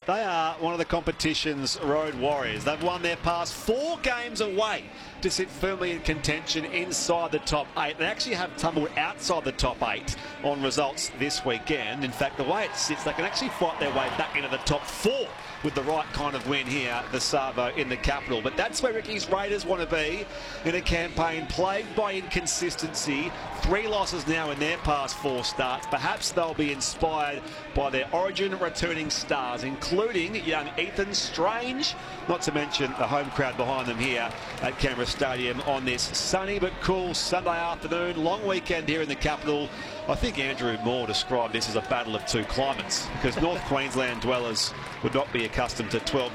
They are one of the competition's road warriors. They've won their past 4 games away to sit firmly in contention inside the top 8. They actually have tumbled outside the top 8 on results this weekend. In fact, the way it sits, they can actually fight their way back into the top 4 with the right kind of win here, the Savo in the capital. But that's where Ricky's Raiders want to be in a campaign plagued by inconsistency. 3 losses now in their past 4 starts. Perhaps they'll be inspired by their Origin returning stars, including young Ethan Strange, not to mention the home crowd behind them here at Canberra Stadium on this sunny but cool Sunday afternoon. Long weekend here in the capital. I think Andrew Moore described this as a battle of 2 climates, because North Queensland dwellers would not be accustomed to 12